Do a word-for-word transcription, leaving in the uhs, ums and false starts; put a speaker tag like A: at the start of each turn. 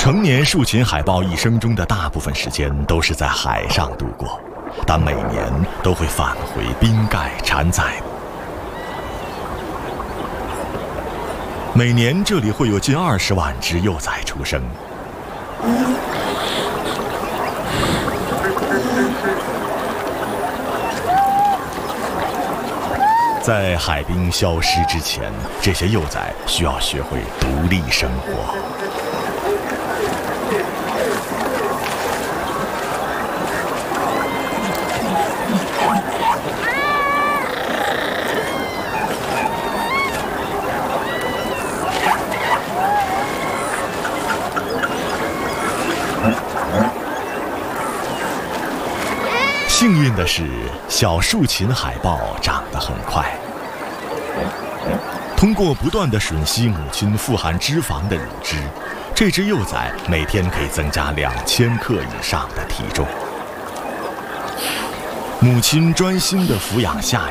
A: 成年树群海豹一生中的大部分时间都是在海上度过，但每年都会返回滨盖产崽。每年这里会有近二十万只幼崽出生。在海冰消失之前，这些幼崽需要学会独立生活。幸运的是，小树群海豹长得很快。通过不断的吮吸母亲富含脂肪的乳汁，这只幼崽每天可以增加两千克以上的体重。母亲专心地抚养下